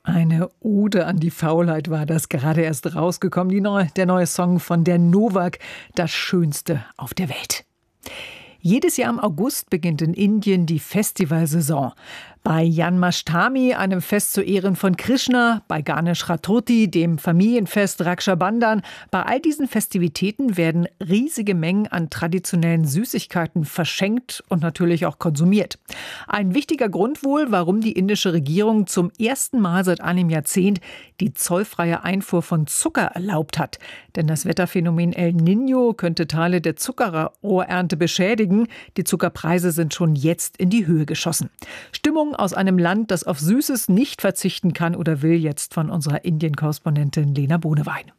Eine Ode an die Faulheit war das, gerade erst rausgekommen. Der neue Song von der Novak, das Schönste auf der Welt. Jedes Jahr im August beginnt in Indien die Festivalsaison. Bei Janmashtami, einem Fest zu Ehren von Krishna, bei Ganesh Chaturthi, dem Familienfest Raksha Bandhan, bei all diesen Festivitäten werden riesige Mengen an traditionellen Süßigkeiten verschenkt und natürlich auch konsumiert. Ein wichtiger Grund wohl, warum die indische Regierung zum ersten Mal seit einem Jahrzehnt die zollfreie Einfuhr von Zucker erlaubt hat. Denn das Wetterphänomen El Niño könnte Teile der Zuckerrohrernte beschädigen. Die Zuckerpreise sind schon jetzt in die Höhe geschossen. Stimmung aus einem Land, das auf Süßes nicht verzichten kann oder will, jetzt von unserer Indien-Korrespondentin Lena Bohnewein.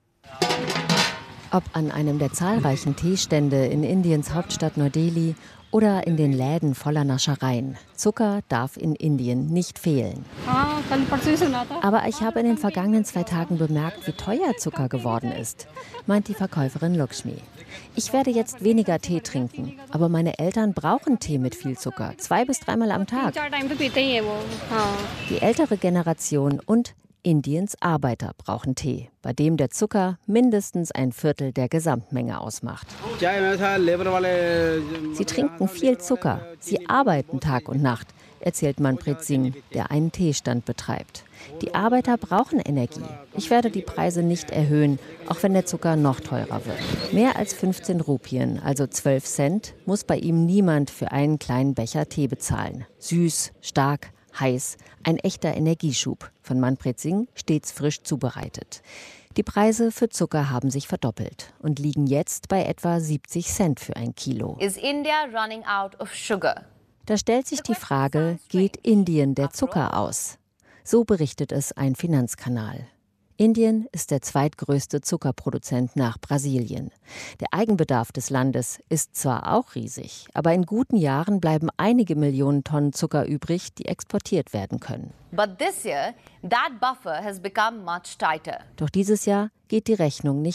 Ob an einem der zahlreichen Teestände in Indiens Hauptstadt Neu-Delhi oder in den Läden voller Naschereien. Zucker darf in Indien nicht fehlen. Aber ich habe in den vergangenen 2 Tagen bemerkt, wie teuer Zucker geworden ist, meint die Verkäuferin Lakshmi. Ich werde jetzt weniger Tee trinken, aber meine Eltern brauchen Tee mit viel Zucker, 2 bis 3 Mal am Tag. Die ältere Generation und Indiens Arbeiter brauchen Tee, bei dem der Zucker mindestens 1/4 der Gesamtmenge ausmacht. Sie trinken viel Zucker, sie arbeiten Tag und Nacht, erzählt Manpreet Singh, der einen Teestand betreibt. Die Arbeiter brauchen Energie. Ich werde die Preise nicht erhöhen, auch wenn der Zucker noch teurer wird. Mehr als 15 Rupien, also 12 Cent, muss bei ihm niemand für einen kleinen Becher Tee bezahlen. Süß, stark, heiß, ein echter Energieschub. Von Manpreet Singh stets frisch zubereitet. Die Preise für Zucker haben sich verdoppelt und liegen jetzt bei etwa 70 Cent für ein Kilo. Is India running out of sugar? Da stellt sich die Frage, geht Indien der Zucker aus? So berichtet es ein Finanzkanal. Indien ist der zweitgrößte Zuckerproduzent nach Brasilien. Der Eigenbedarf des Landes ist zwar auch riesig, aber in guten Jahren bleiben einige Millionen Tonnen Zucker übrig, die exportiert werden können. But this year, that buffer has become much tighter. Doch dieses Jahr geht die Rechnung nicht